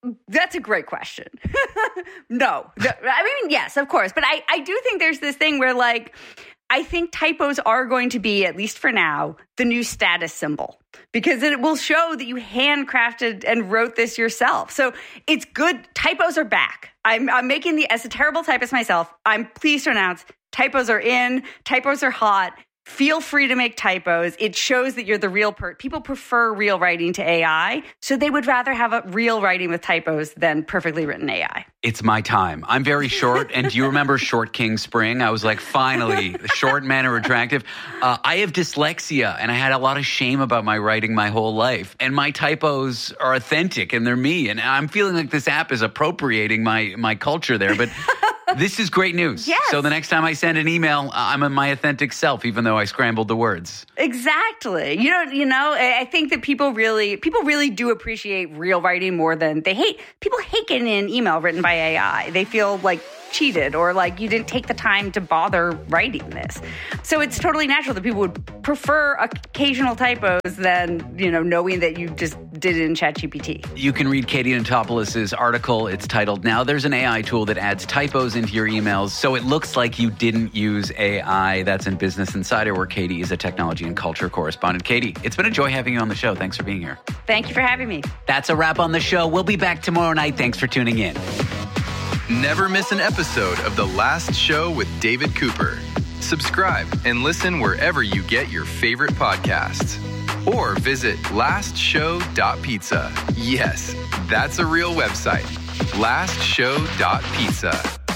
That's a great question. No. I mean, yes, of course. But I do think there's this thing where, like, I think typos are going to be, at least for now, the new status symbol, because it will show that you handcrafted and wrote this yourself. So it's good. Typos are back. I'm making as a terrible typist myself, I'm pleased to announce typos are in, typos are hot. Feel free to make typos. It shows that you're the real people prefer real writing to AI, so they would rather have a real writing with typos than perfectly written AI. It's my time. I'm very short, and do you remember Short King Spring? I was like, finally, short men are attractive. I have dyslexia, and I had a lot of shame about my writing my whole life, and my typos are authentic, and they're me, and I'm feeling like this app is appropriating my culture there, but... This is great news. Yes. So the next time I send an email, I'm in my authentic self, even though I scrambled the words. Exactly. I think that people really do appreciate real writing more than people hate getting an email written by AI. They feel like cheated or like you didn't take the time to bother writing this. So it's totally natural that people would prefer occasional typos than, knowing that you just did it in ChatGPT. You can read Katie Notopoulos' article. It's titled, "Now There's an AI Tool That Adds Typos into Your Emails, So It Looks Like You Didn't Use AI." That's in Business Insider, where Katie is a technology and culture correspondent. Katie, it's been a joy having you on the show. Thanks for being here. Thank you for having me. That's a wrap on the show. We'll be back tomorrow night. Thanks for tuning in. Never miss an episode of The Last Show with David Cooper. Subscribe and listen wherever you get your favorite podcasts. Or visit lastshow.pizza. Yes, that's a real website. lastshow.pizza.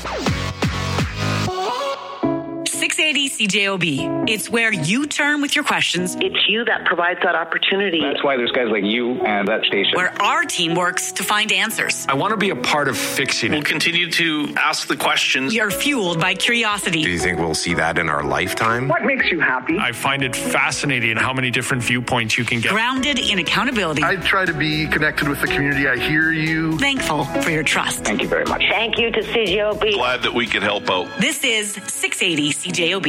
680 CJOB. It's where you turn with your questions. It's you that provides that opportunity. That's why there's guys like you and that station. Where our team works to find answers. I want to be a part of fixing it. We'll continue to ask the questions. You're fueled by curiosity. Do you think we'll see that in our lifetime? What makes you happy? I find it fascinating how many different viewpoints you can get. Grounded in accountability. I try to be connected with the community. I hear you. Thankful for your trust. Thank you very much. Thank you to CJOB. Glad that we could help out. This is 680 CJOB.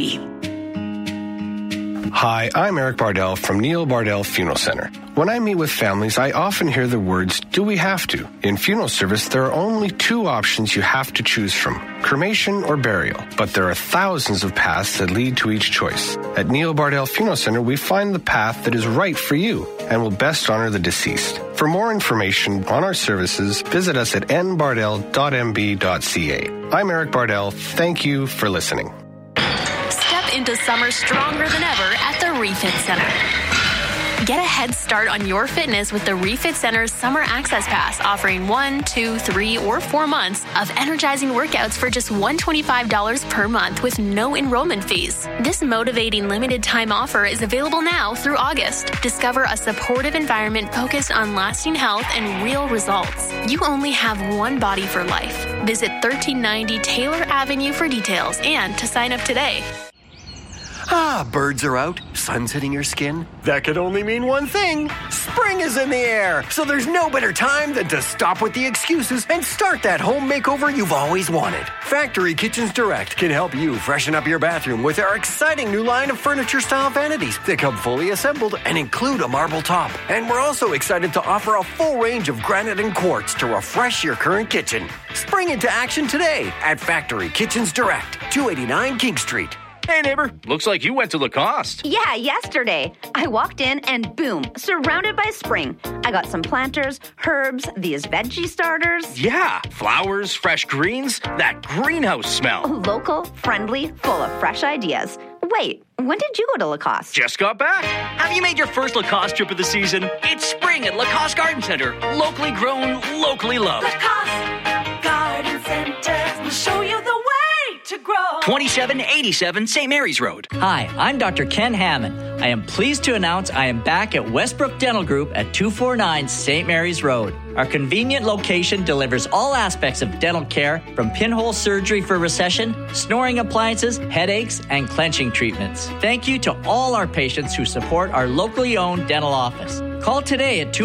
Hi, I'm Eric Bardell from Neil Bardell Funeral Center. When I meet with families, I often hear the words, "Do we have to?" In funeral service, there are only two options you have to choose from, cremation or burial. But there are thousands of paths that lead to each choice. At Neil Bardell Funeral Center, we find the path that is right for you and will best honor the deceased. For more information on our services, visit us at nbardell.mb.ca. I'm Eric Bardell. Thank you for listening. Into summer stronger than ever at the Refit Center. Get a head start on your fitness with the Refit Center's Summer Access Pass, offering 1, 2, 3, or 4 months of energizing workouts for just $125 per month with no enrollment fees. This motivating limited time offer is available now through August. Discover a supportive environment focused on lasting health and real results. You only have one body for life. Visit 1390 Taylor Avenue for details and to sign up today. Birds are out, sun's hitting your skin. That could only mean one thing. Spring is in the air, so there's no better time than to stop with the excuses and start that home makeover you've always wanted. Factory Kitchens Direct can help you freshen up your bathroom with our exciting new line of furniture-style vanities that come fully assembled and include a marble top. And we're also excited to offer a full range of granite and quartz to refresh your current kitchen. Spring into action today at Factory Kitchens Direct, 289 King Street. Hey, neighbor. Looks like you went to Lacoste. Yeah, yesterday. I walked in and boom, surrounded by spring. I got some planters, herbs, these veggie starters. Yeah, flowers, fresh greens, that greenhouse smell. Local, friendly, full of fresh ideas. Wait, when did you go to Lacoste? Just got back. Have you made your first Lacoste trip of the season? It's spring at Lacoste Garden Center. Locally grown, locally loved. Lacoste Garden Center will show you the way to grow. 2787 St. Mary's Road. Hi, I'm Dr. Ken Hammond. I am pleased to announce I am back at Westbrook Dental Group at 249 St. Mary's Road. Our convenient location delivers all aspects of dental care, from pinhole surgery for recession, snoring appliances, headaches, and clenching treatments. Thank you to all our patients who support our locally owned dental office. Call today at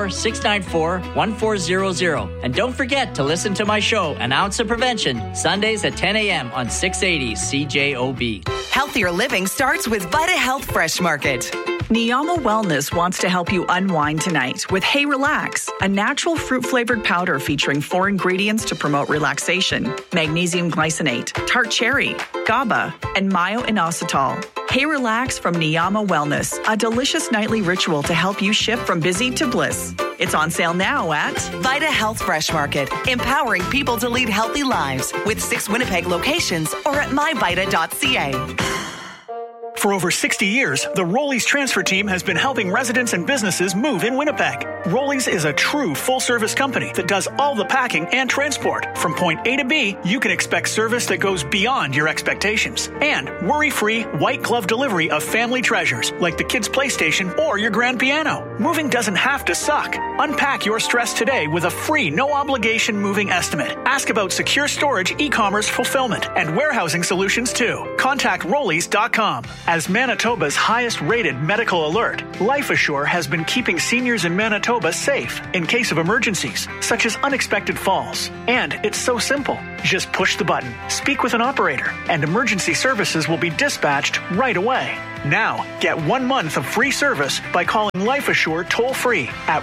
204-694-1400. And don't forget to listen to my show, An Ounce of Prevention, Sundays at 10 a.m. on 680 CJOB. Healthier living starts with VitaHealth Fresh Market. Niyama Wellness wants to help you unwind tonight with Hey Relax, a natural fruit-flavored powder featuring 4 ingredients to promote relaxation: magnesium glycinate, tart cherry, GABA, and myo-inositol. Hey Relax from Niyama Wellness, a delicious nightly ritual to help you shift from busy to bliss. It's on sale now at Vita Health Fresh Market, empowering people to lead healthy lives with 6 Winnipeg locations or at myvita.ca. For over 60 years, the Rollies transfer team has been helping residents and businesses move in Winnipeg. Rollies is a true full-service company that does all the packing and transport. From point A to B, you can expect service that goes beyond your expectations. And worry-free, white-glove delivery of family treasures like the kids' PlayStation or your grand piano. Moving doesn't have to suck. Unpack your stress today with a free, no-obligation moving estimate. Ask about secure storage, e-commerce fulfillment, and warehousing solutions too. Contact Rollies.com. As Manitoba's highest-rated medical alert, LifeAssure has been keeping seniors in Manitoba safe in case of emergencies, such as unexpected falls. And it's so simple. Just push the button, speak with an operator, and emergency services will be dispatched right away. Now, get 1 month of free service by calling LifeAssure toll-free at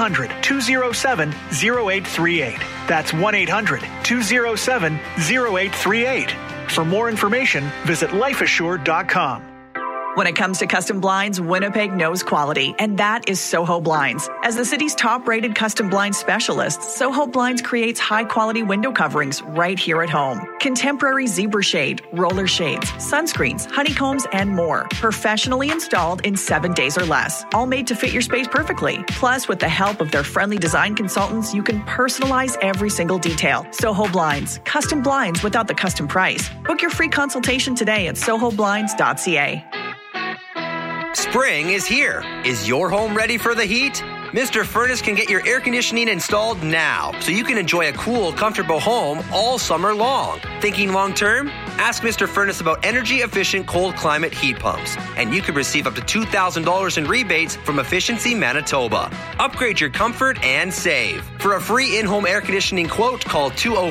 1-800-207-0838. That's 1-800-207-0838. For more information, visit lifeassure.com. When it comes to custom blinds, Winnipeg knows quality, and that is Soho Blinds. As the city's top-rated custom blind specialist, Soho Blinds creates high-quality window coverings right here at home. Contemporary zebra shade, roller shades, sunscreens, honeycombs, and more. Professionally installed in 7 days or less. All made to fit your space perfectly. Plus, with the help of their friendly design consultants, you can personalize every single detail. Soho Blinds. Custom blinds without the custom price. Book your free consultation today at sohoblinds.ca. Spring is here. Is your home ready for the heat? Mr. Furnace can get your air conditioning installed now, so you can enjoy a cool, comfortable home all summer long. Thinking long term? Ask Mr. Furnace about energy-efficient cold climate heat pumps, and you could receive up to $2,000 in rebates from Efficiency Manitoba. Upgrade your comfort and save. For a free in-home air conditioning quote, call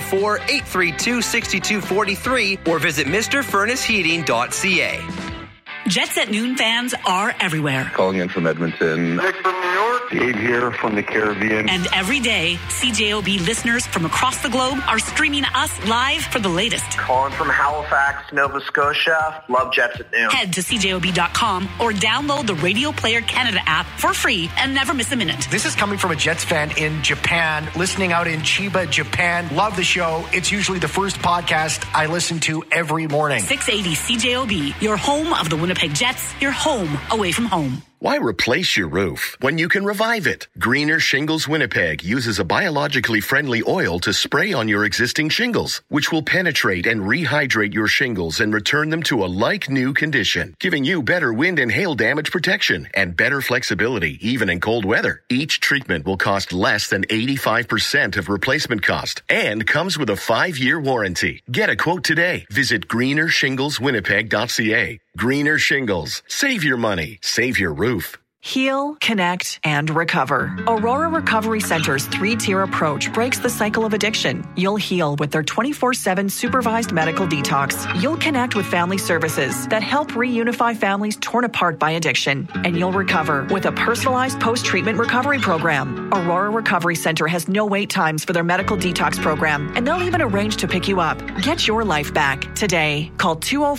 204-832-6243 or visit MrFurnaceHeating.ca. Jets at Noon fans are everywhere. Calling in from Edmonton. Nick from New York. Dave here from the Caribbean. And every day, CJOB listeners from across the globe are streaming us live for the latest. Calling from Halifax, Nova Scotia. Love Jets at Noon. Head to CJOB.com or download the Radio Player Canada app for free and never miss a minute. This is coming from a Jets fan in Japan, listening out in Chiba, Japan. Love the show. It's usually the first podcast I listen to every morning. 680 CJOB, your home of the Winnipeg Jets, your home away from home. Why replace your roof when you can revive it? Greener Shingles Winnipeg uses a biologically friendly oil to spray on your existing shingles, which will penetrate and rehydrate your shingles and return them to a like-new condition, giving you better wind and hail damage protection and better flexibility even in cold weather. Each treatment will cost less than 85% of replacement cost and comes with a 5-year warranty. Get a quote today. Visit greenershingleswinnipeg.ca. Greener Shingles. Save your money. Save your roof. Heal, connect, and recover. Aurora Recovery Center's 3-tier approach breaks the cycle of addiction. You'll heal with their 24/7 supervised medical detox. You'll connect with family services that help reunify families torn apart by addiction. And you'll recover with a personalized post-treatment recovery program. Aurora Recovery Center has no wait times for their medical detox program, and they'll even arrange to pick you up. Get your life back today. Call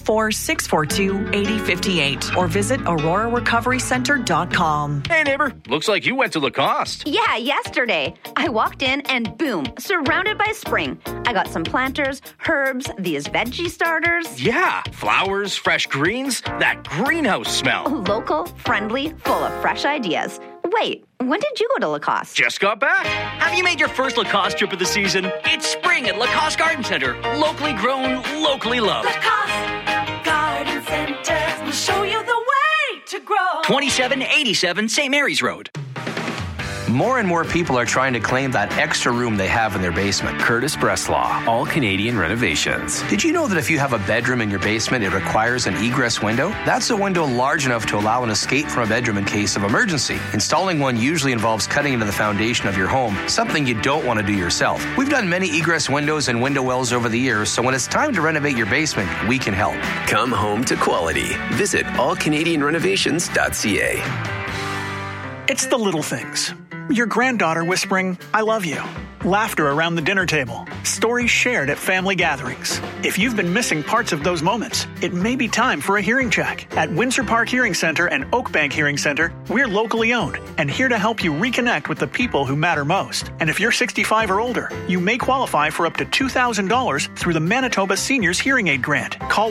204-642-8058 or visit aurorarecoverycenter.com. Hey, neighbor. Looks like you went to Lacoste. Yeah, yesterday. I walked in and boom, surrounded by spring. I got some planters, herbs, these veggie starters. Yeah, flowers, fresh greens, that greenhouse smell. Local, friendly, full of fresh ideas. Wait, when did you go to Lacoste? Just got back. Have you made your first Lacoste trip of the season? It's spring at Lacoste Garden Center. Locally grown, locally loved. Lacoste Garden Center will show you the way to grow. 2787 St. Mary's Road. More and more people are trying to claim that extra room they have in their basement. Curtis Breslaw, All Canadian Renovations. Did you know that if you have a bedroom in your basement, it requires an egress window? That's a window large enough to allow an escape from a bedroom in case of emergency. Installing one usually involves cutting into the foundation of your home, something you don't want to do yourself. We've done many egress windows and window wells over the years, so when it's time to renovate your basement, we can help. Come home to quality. Visit allcanadianrenovations.ca. It's the little things. Your granddaughter whispering, "I love you." Laughter around the dinner table. Stories shared at family gatherings. If you've been missing parts of those moments, it may be time for a hearing check. At Windsor Park Hearing Center and Oakbank Hearing Center, we're locally owned and here to help you reconnect with the people who matter most. And if you're 65 or older, you may qualify for up to $2,000 through the Manitoba Seniors Hearing Aid Grant. Call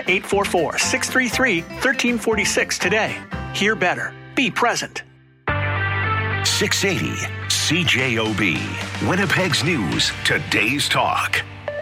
1-844-633-1346 today. Hear better. Be present. 680 CJOB, Winnipeg's News, Today's Talk.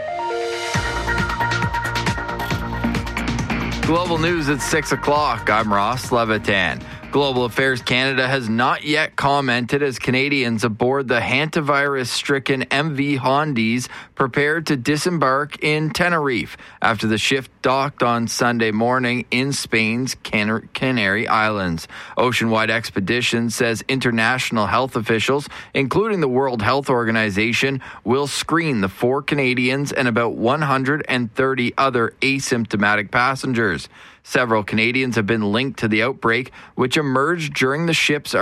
Global News at 6 o'clock. I'm Ross Levitan. Global Affairs Canada has not yet commented as Canadians aboard the hantavirus-stricken MV Hondies prepare to disembark in Tenerife after the ship docked on Sunday morning in Spain's Canary Islands. Oceanwide Expedition says international health officials, including the World Health Organization, will screen the 4 Canadians and about 130 other asymptomatic passengers. Several Canadians have been linked to the outbreak, which emerged during the ship's